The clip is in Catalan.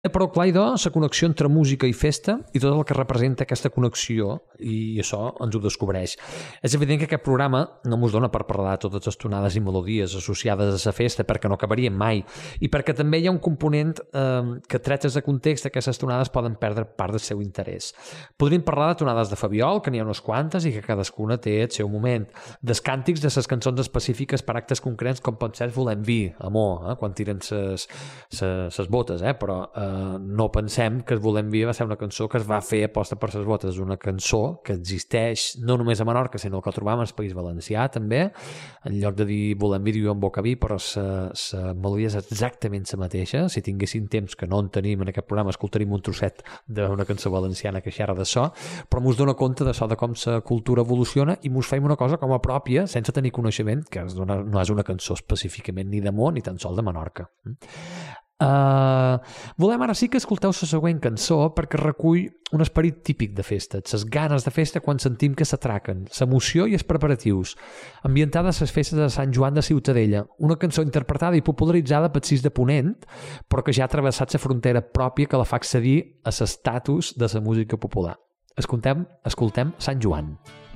Però clar, idò, la connexió entre música i festa i tot el que representa aquesta connexió, i això ens ho descobreix. És evident que aquest programa no ens dona per parlar de totes les tonades i melodies associades a la festa, perquè no acabaríem mai, i perquè també hi ha un component que, tretes de context, aquestes tonades poden perdre part del seu interès. Podríem parlar de tonades de Fabiol, que n'hi ha unes quantes i que cadascuna té el seu moment, dels càntics de les cançons específiques per actes concrets, com pot ser Volem vi, amor, quan tiren ses botes, però no pensem que Volem vi va ser una cançó que es va fer aposta per ses botes. És una cançó que existeix no només a Menorca, sinó que el trobam al País Valencià també. En lloc de dir Volem vi, diuen boca vi, però la melodia és exactament la mateixa. Si tinguéssim temps, que no en tenim en aquest programa, escoltaríem un trosset d'una cançó valenciana que xerra de so, però mos dona compte de so, de com la cultura evoluciona, i mos feim una cosa com a pròpia, sense tenir coneixement, que no és una cançó específicament ni d'amor ni tan sol de Menorca. Volem ara sí que escolteu la següent cançó, perquè recull un esperit típic de festa, les ganes de festa quan sentim que s'atraquen, l'emoció i els preparatius, ambientada a les festes de Sant Joan de Ciutadella, una cançó interpretada i popularitzada pel Cis de Ponent, però que ja ha travessat la frontera pròpia que la fa accedir a l'estatus de la música popular. Escoltem Sant Joan.